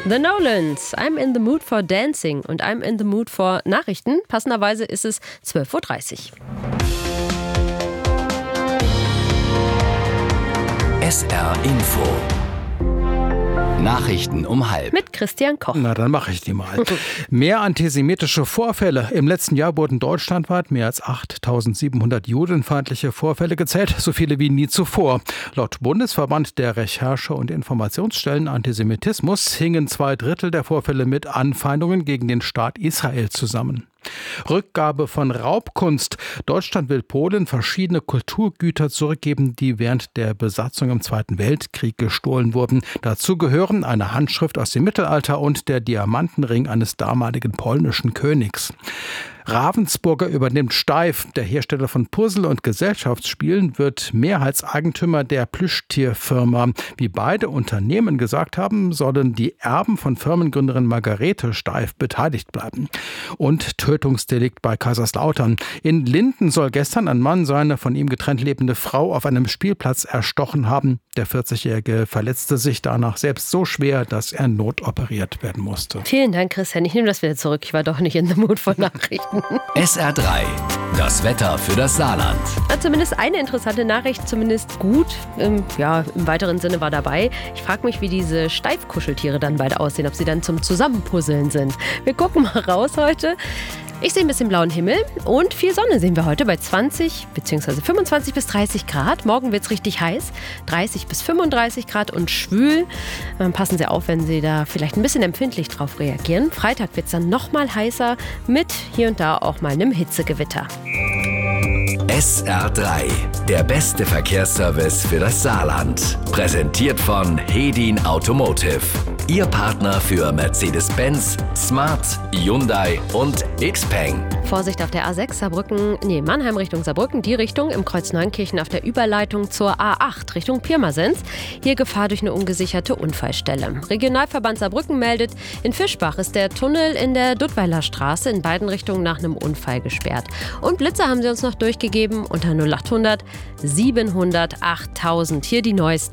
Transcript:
The Nolans, I'm in the mood for dancing und I'm in the mood for Nachrichten. Passenderweise ist es 12.30 Uhr. SR Info. Nachrichten um 12:30. Mit Christian Koch. Na, dann mache ich die mal. Mehr antisemitische Vorfälle. Im letzten Jahr wurden deutschlandweit mehr als 8.700 judenfeindliche Vorfälle gezählt, so viele wie nie zuvor. Laut Bundesverband der Recherche- und Informationsstellen Antisemitismus hingen 2/3 der Vorfälle mit Anfeindungen gegen den Staat Israel zusammen. Rückgabe von Raubkunst. Deutschland will Polen verschiedene Kulturgüter zurückgeben, die während der Besatzung im Zweiten Weltkrieg gestohlen wurden. Dazu gehören eine Handschrift aus dem Mittelalter und der Diamantenring eines damaligen polnischen Königs. Ravensburger übernimmt Steiff. Der Hersteller von Puzzle- und Gesellschaftsspielen wird Mehrheitseigentümer der Plüschtierfirma. Wie beide Unternehmen gesagt haben, sollen die Erben von Firmengründerin Margarete Steiff beteiligt bleiben. Und Tötungsdelikt bei Kaiserslautern. In Linden soll gestern ein Mann seine von ihm getrennt lebende Frau auf einem Spielplatz erstochen haben. Der 40-Jährige verletzte sich danach selbst so schwer, dass er notoperiert werden musste. Vielen Dank, Christian. Ich nehme das wieder zurück. Ich war doch nicht in the mood for Nachrichten. SR3. Das Wetter für das Saarland. Zumindest eine interessante Nachricht, zumindest gut. Im weiteren Sinne war dabei. Ich frage mich, wie diese Steifkuscheltiere dann bald aussehen, ob sie dann zum Zusammenpuzzeln sind. Wir gucken mal raus heute. Ich sehe ein bisschen blauen Himmel und viel Sonne sehen wir heute bei 20 bzw. 25 bis 30 Grad. Morgen wird es richtig heiß, 30 bis 35 Grad und schwül. Passen Sie auf, wenn Sie da vielleicht ein bisschen empfindlich drauf reagieren. Freitag wird es dann noch mal heißer mit hier und da auch mal einem Hitzegewitter. SR3. Der beste Verkehrsservice für das Saarland. Präsentiert von Hedin Automotive. Ihr Partner für Mercedes-Benz, Smart, Hyundai und Xpeng. Vorsicht auf der A6 Mannheim Richtung Saarbrücken, die Richtung im Kreuz Neunkirchen auf der Überleitung zur A8 Richtung Pirmasens. Hier Gefahr durch eine ungesicherte Unfallstelle. Regionalverband Saarbrücken meldet, in Fischbach ist der Tunnel in der Duttweiler Straße in beiden Richtungen nach einem Unfall gesperrt. Und Blitze haben sie uns noch durchgegeben unter 0800 700 8000. Hier die neuesten.